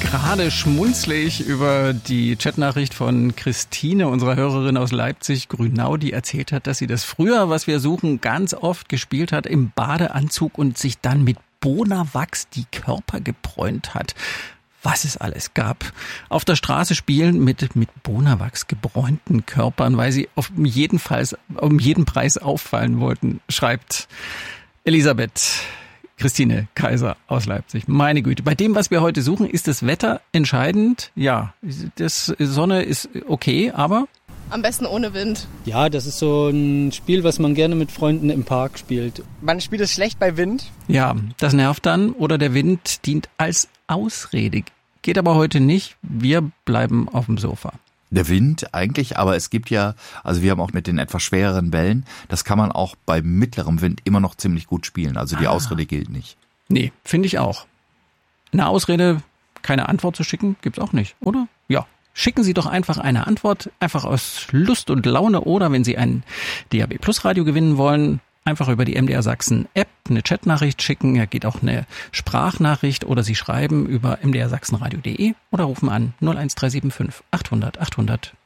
Gerade schmunzle ich über die Chatnachricht von Christine, unserer Hörerin aus Leipzig-Grünau, die erzählt hat, dass sie das früher, was wir suchen, ganz oft gespielt hat im Badeanzug und sich dann mit Bonawachs die Körper gebräunt hat. Was es alles gab. Auf der Straße spielen mit Bonawachs gebräunten Körpern, weil sie um jeden Preis auffallen wollten, schreibt Elisabeth. Christine Kaiser aus Leipzig. Meine Güte. Bei dem, was wir heute suchen, ist das Wetter entscheidend. Ja, das Sonne ist okay, aber... Am besten ohne Wind. Ja, das ist so ein Spiel, was man gerne mit Freunden im Park spielt. Man spielt es schlecht bei Wind. Ja, das nervt dann. Oder der Wind dient als Ausrede. Geht aber heute nicht. Wir bleiben auf dem Sofa. Der Wind eigentlich, aber es gibt ja, also wir haben auch mit den etwas schwereren Bällen, das kann man auch bei mittlerem Wind immer noch ziemlich gut spielen. Also die Ausrede gilt nicht. Nee, finde ich auch. Eine Ausrede, keine Antwort zu schicken, gibt's auch nicht, oder? Ja. Schicken Sie doch einfach eine Antwort, einfach aus Lust und Laune oder wenn Sie ein DAB Plus Radio gewinnen wollen, einfach über die MDR Sachsen App eine Chatnachricht schicken, da geht auch eine Sprachnachricht oder Sie schreiben über mdrsachsenradio.de oder rufen an 01375 800 800.